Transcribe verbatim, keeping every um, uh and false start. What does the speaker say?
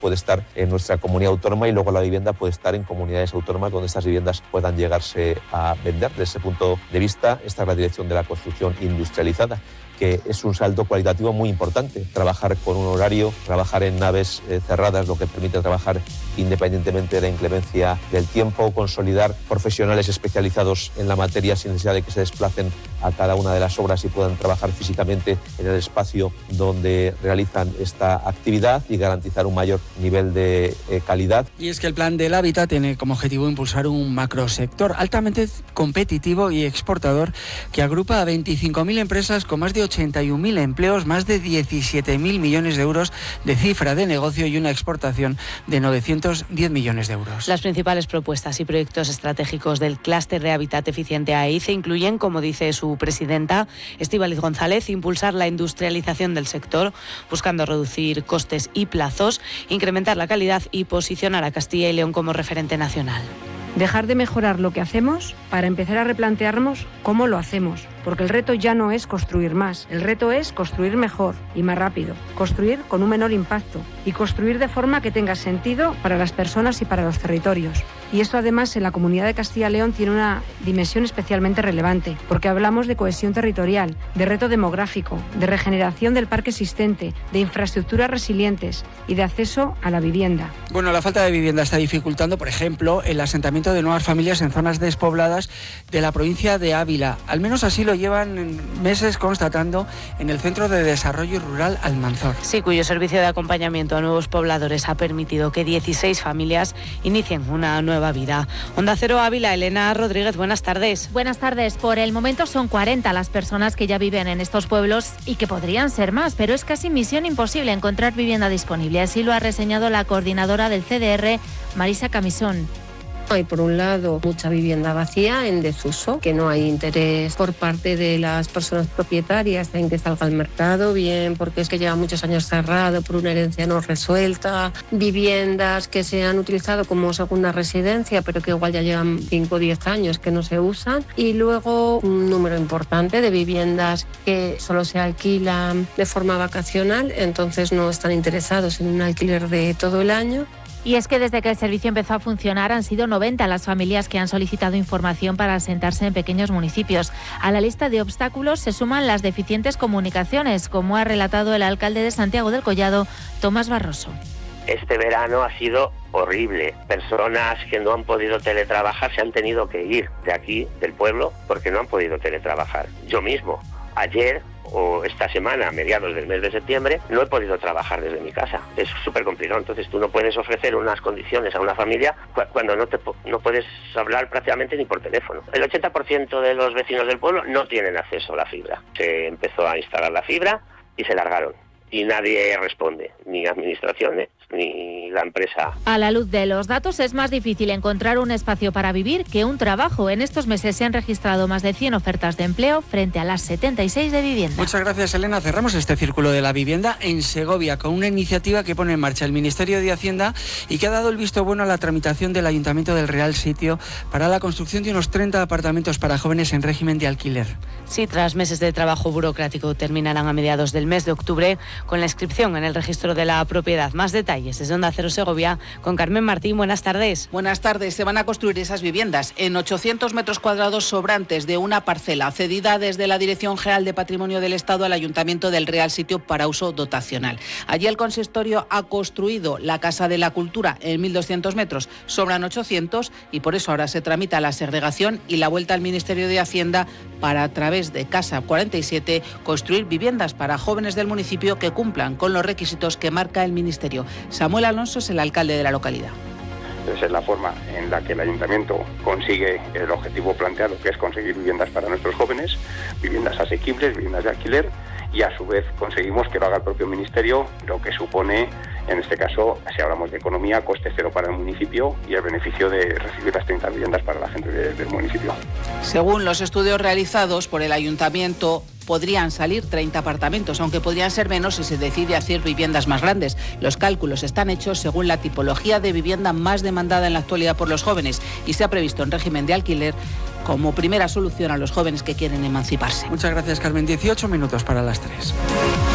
puede estar en nuestra comunidad autónoma y luego la vivienda puede estar en comunidades autónomas donde estas viviendas puedan llegarse a vender. Desde ese punto de vista, esta es la dirección de la construcción industrializada, que es un salto cualitativo muy importante. Trabajar con un horario, trabajar en naves eh, cerradas, lo que permite trabajar independientemente de la inclemencia del tiempo, consolidar profesionales especializados en la materia sin necesidad de que se desplacen a cada una de las obras y puedan trabajar físicamente en el espacio donde realizan esta actividad y garantizar un mayor nivel de eh, calidad. Y es que el Plan del Hábitat tiene como objetivo impulsar un macrosector altamente competitivo y exportador que agrupa a veinticinco mil empresas con más de ochenta y un mil empleos, más de diecisiete mil millones de euros de cifra de negocio y una exportación de novecientos diez millones de euros. Las principales propuestas y proyectos estratégicos del clúster de hábitat eficiente A E I C E incluyen, como dice su presidenta, Estíbaliz González, impulsar la industrialización del sector, buscando reducir costes y plazos, incrementar la calidad y posicionar a Castilla y León como referente nacional. Dejar de mejorar lo que hacemos para empezar a replantearnos cómo lo hacemos, porque el reto ya no es construir más, el reto es construir mejor y más rápido, construir con un menor impacto y construir de forma que tenga sentido para las personas y para los territorios. Y esto además en la Comunidad de Castilla y León tiene una dimensión especialmente relevante, porque hablamos de cohesión territorial, de reto demográfico, de regeneración del parque existente, de infraestructuras resilientes y de acceso a la vivienda. Bueno, la falta de vivienda está dificultando, por ejemplo, el asentamiento de nuevas familias en zonas despobladas de la provincia de Ávila. Al menos así lo llevan meses constatando en el Centro de Desarrollo Rural Almanzor. Sí, cuyo servicio de acompañamiento a nuevos pobladores ha permitido que dieciséis familias inicien una nueva vida. Onda Cero Ávila, Elena Rodríguez, buenas tardes. Buenas tardes. Por el momento son cuarenta las personas que ya viven en estos pueblos y que podrían ser más, pero es casi misión imposible encontrar vivienda disponible. Así lo ha reseñado la coordinadora del C D R, Marisa Camisón. Hay por un lado mucha vivienda vacía en desuso, que no hay interés por parte de las personas propietarias en que salga al mercado, bien porque es que lleva muchos años cerrado por una herencia no resuelta, viviendas que se han utilizado como segunda residencia pero que igual ya llevan cinco o diez años que no se usan, y luego un número importante de viviendas que solo se alquilan de forma vacacional, entonces no están interesados en un alquiler de todo el año. Y es que desde que el servicio empezó a funcionar han sido noventa las familias que han solicitado información para asentarse en pequeños municipios. A la lista de obstáculos se suman las deficientes comunicaciones, como ha relatado el alcalde de Santiago del Collado, Tomás Barroso. Este verano ha sido horrible. Personas que no han podido teletrabajar se han tenido que ir de aquí, del pueblo, porque no han podido teletrabajar. Yo mismo, ayer o esta semana, a mediados del mes de septiembre, no he podido trabajar desde mi casa. Es súper complicado. Entonces tú no puedes ofrecer unas condiciones a una familia cuando no, te, no puedes hablar prácticamente ni por teléfono. El ochenta por ciento de los vecinos del pueblo no tienen acceso a la fibra. Se empezó a instalar la fibra y se largaron. Y nadie responde, ni administraciones, ni la empresa. A la luz de los datos es más difícil encontrar un espacio para vivir que un trabajo. En estos meses se han registrado más de cien ofertas de empleo frente a las setenta y seis de vivienda. Muchas gracias, Elena. Cerramos este círculo de la vivienda en Segovia con una iniciativa que pone en marcha el Ministerio de Hacienda y que ha dado el visto bueno a la tramitación del Ayuntamiento del Real Sitio para la construcción de unos treinta apartamentos para jóvenes en régimen de alquiler. Sí, tras meses de trabajo burocrático terminarán a mediados del mes de octubre con la inscripción en el registro de la propiedad. Más detalles desde Onda Cero Segovia con Carmen Martín. Buenas tardes. Buenas tardes. Se van a construir esas viviendas en ochocientos metros cuadrados sobrantes de una parcela cedida desde la Dirección General de Patrimonio del Estado al Ayuntamiento del Real Sitio para uso dotacional. Allí el consistorio ha construido la Casa de la Cultura en mil doscientos metros, sobran ochocientos y por eso ahora se tramita la segregación y la vuelta al Ministerio de Hacienda para, a través de Casa cuarenta y siete, construir viviendas para jóvenes del municipio que cumplan con los requisitos que marca el Ministerio. Samuel Alonso es el alcalde de la localidad. Esa es la forma en la que el ayuntamiento consigue el objetivo planteado, que es conseguir viviendas para nuestros jóvenes, viviendas asequibles, viviendas de alquiler, y a su vez conseguimos que lo haga el propio ministerio, lo que supone, en este caso, si hablamos de economía, coste cero para el municipio y el beneficio de recibir las treinta viviendas para la gente de, del municipio. Según los estudios realizados por el ayuntamiento, podrían salir treinta apartamentos, aunque podrían ser menos si se decide hacer viviendas más grandes. Los cálculos están hechos según la tipología de vivienda más demandada en la actualidad por los jóvenes y se ha previsto en régimen de alquiler como primera solución a los jóvenes que quieren emanciparse. Muchas gracias, Carmen. dieciocho minutos para las tres.